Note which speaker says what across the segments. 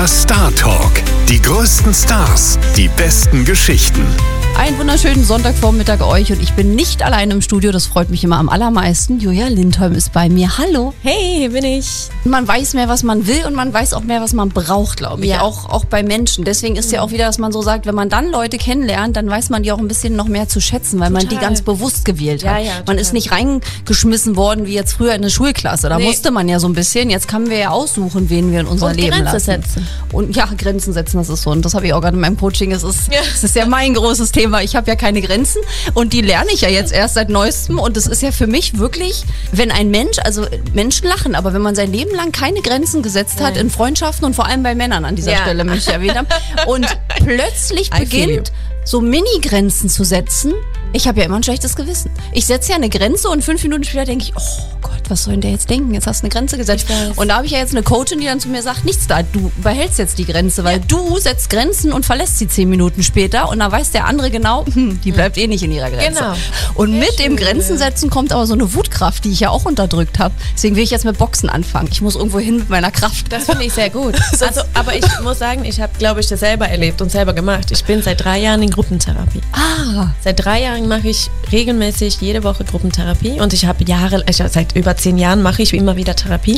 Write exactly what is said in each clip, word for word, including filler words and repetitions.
Speaker 1: Der Star Talk. Die größten Stars, die besten Geschichten.
Speaker 2: Einen wunderschönen Sonntagvormittag euch und ich bin nicht allein im Studio, das freut mich immer am allermeisten. Julia Lindholm ist bei mir. Hallo.
Speaker 3: Hey, hier bin ich.
Speaker 2: Man weiß mehr, was man will und man weiß auch mehr, was man braucht, glaube ich.
Speaker 3: Ja.
Speaker 2: Auch, auch bei Menschen. Deswegen ist ja auch wieder, dass man so sagt, wenn man dann Leute kennenlernt, dann weiß man die auch ein bisschen noch mehr zu schätzen, weil man die
Speaker 3: Total.
Speaker 2: ganz bewusst gewählt hat.
Speaker 3: Ja, ja,
Speaker 2: man
Speaker 3: total.
Speaker 2: ist nicht reingeschmissen worden wie jetzt früher in eine Schulklasse. Da
Speaker 3: Nee.
Speaker 2: musste man ja so ein bisschen. Jetzt können wir ja aussuchen, wen wir in unser
Speaker 3: Und
Speaker 2: Leben
Speaker 3: Grenzen
Speaker 2: lassen.
Speaker 3: setzen.
Speaker 2: Und ja, Grenzen setzen, das ist so. Und das habe ich auch gerade in meinem Coaching. Es ist,
Speaker 3: Ja.
Speaker 2: es ist ja mein großes Thema. Ich habe ja keine Grenzen und die lerne ich ja jetzt erst seit neuestem. Und es ist ja für mich wirklich, wenn ein Mensch, also Menschen lachen, aber wenn man sein Leben lang keine Grenzen gesetzt hat
Speaker 3: Nein.
Speaker 2: in Freundschaften und vor allem bei Männern an dieser
Speaker 3: Ja.
Speaker 2: Stelle möchte ich erwähnen haben, und plötzlich
Speaker 3: I feel
Speaker 2: beginnt so Mini-Grenzen zu setzen. Ich habe ja immer ein schlechtes Gewissen. Ich setze ja eine Grenze und fünf Minuten später denke ich, oh Gott, was soll denn der jetzt denken? Jetzt hast du eine Grenze gesetzt.
Speaker 3: Ich weiß.
Speaker 2: Und da habe ich ja jetzt eine Coachin, die dann zu mir sagt, nichts da, du behältst jetzt die Grenze, weil du setzt Grenzen und verlässt sie zehn Minuten später und dann weiß der andere genau, hm, die bleibt eh nicht in ihrer Grenze.
Speaker 3: Genau.
Speaker 2: Und
Speaker 3: Sehr
Speaker 2: mit dem
Speaker 3: schön.
Speaker 2: Grenzen setzen kommt aber so eine Wutkraft, die ich ja auch unterdrückt habe. Deswegen will ich jetzt mit Boxen anfangen. Ich muss irgendwo hin mit meiner Kraft.
Speaker 3: Das finde ich sehr gut. Also, aber ich muss sagen, ich habe, glaube ich, das selber erlebt und selber gemacht. Ich bin seit drei Jahren in Gruppentherapie.
Speaker 2: Ah,
Speaker 3: Seit drei Jahren mache ich regelmäßig jede Woche Gruppentherapie und ich habe Jahre, also seit über zehn Jahren mache ich immer wieder Therapie,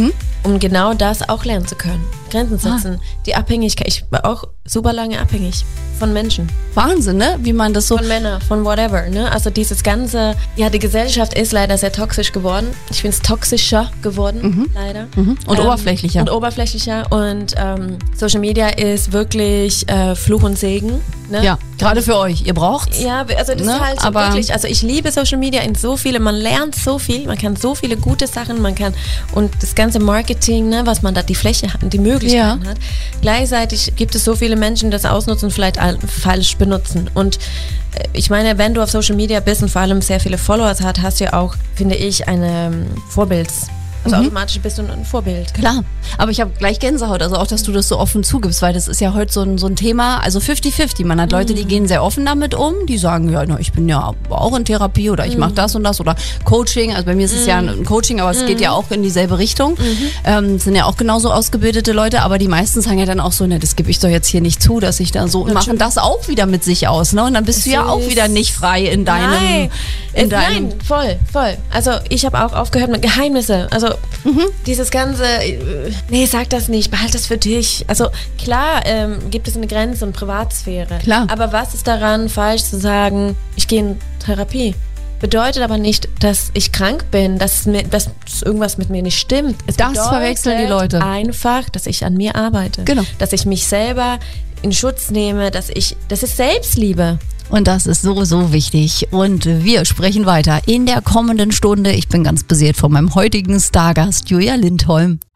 Speaker 3: um genau das auch lernen zu können. Grenzen setzen, die Abhängigkeit. Ich war auch super lange abhängig von Menschen,
Speaker 2: Wahnsinn, ne? Wie man das so...
Speaker 3: von Männern, von whatever. Ne? Also dieses ganze, ja, die Gesellschaft ist leider sehr toxisch geworden. Ich finde es toxischer geworden, leider.
Speaker 2: Und oberflächlicher.
Speaker 3: Und oberflächlicher und ähm, Social Media ist wirklich äh, Fluch und Segen. Ne?
Speaker 2: Ja, gerade für euch. Ihr braucht's.
Speaker 3: Ja, also das
Speaker 2: Ne,
Speaker 3: ist halt so
Speaker 2: aber-
Speaker 3: wirklich, also ich liebe Social Media in so viele, man lernt so viel, man kann so viele gute Sachen, man kann, und das ganze Marketing, ne, was man da, die Fläche hat, die Möglichkeiten
Speaker 2: Ja.
Speaker 3: hat. Gleichzeitig gibt es so viele Menschen, die das ausnutzen und vielleicht all- falsch benutzen. Und äh, ich meine, wenn du auf Social Media bist und vor allem sehr viele Followers hast, hast du ja auch, finde ich, eine ähm, Vorbilds. Also automatisch bist du ein Vorbild.
Speaker 2: Klar, aber ich habe gleich Gänsehaut, also auch, dass du das so offen zugibst, weil das ist ja heute so ein, so ein Thema, also fifty fifty. Man hat Leute, die gehen sehr offen damit um, die sagen, ja, na, ich bin ja auch in Therapie oder ich mache das und das oder Coaching. Also bei mir ist es ja ein Coaching, aber es geht ja auch in dieselbe Richtung. Ähm, sind ja auch genauso ausgebildete Leute, aber die meisten sagen ja dann auch so, ne, das gebe ich doch jetzt hier nicht zu, dass ich da so, und machen das auch wieder mit sich aus, ne? Und dann bist du ja auch
Speaker 3: ist-
Speaker 2: wieder nicht frei in deinem,
Speaker 3: Nein,
Speaker 2: in
Speaker 3: es,
Speaker 2: deinem.
Speaker 3: nein, voll, voll. Also ich habe auch aufgehört mit Geheimnisse. Also dieses ganze, äh, nee, sag das nicht, behalt das für dich. Also klar ähm, gibt es eine Grenze und Privatsphäre.
Speaker 2: Klar.
Speaker 3: Aber was ist daran falsch zu sagen, ich gehe in Therapie? Bedeutet aber nicht, dass ich krank bin, dass, mir, dass irgendwas mit mir nicht stimmt. Es
Speaker 2: Das
Speaker 3: bedeutet
Speaker 2: verwechseln die Leute.
Speaker 3: einfach, dass ich an mir arbeite.
Speaker 2: Genau.
Speaker 3: Dass ich mich selber in Schutz nehme, dass ich, das ist Selbstliebe.
Speaker 2: Und das ist so, so wichtig. Und wir sprechen weiter in der kommenden Stunde. Ich bin ganz beseelt von meinem heutigen Stargast, Julia Lindholm.